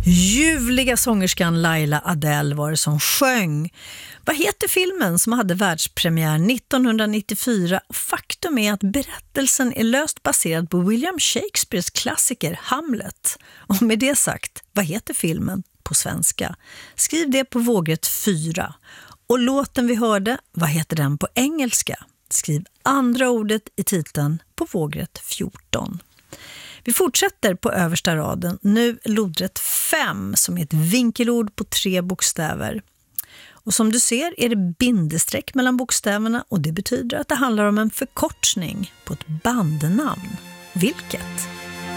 Ljuvliga sångerskan Laila Adele var det som sjöng. Vad heter filmen som hade världspremiär 1994? Faktum är att berättelsen är löst baserad på William Shakespeares klassiker Hamlet. Och med det sagt, vad heter filmen på svenska? Skriv det på vågrätt 4. Och låten vi hörde, vad heter den på engelska? Skriv andra ordet i titeln på vågrätt 14. Vi fortsätter på översta raden. Nu lodrätt 5 som är ett vinkelord på 3 bokstäver. Och som du ser är det bindestreck mellan bokstäverna och det betyder att det handlar om en förkortning på ett bandnamn. Vilket?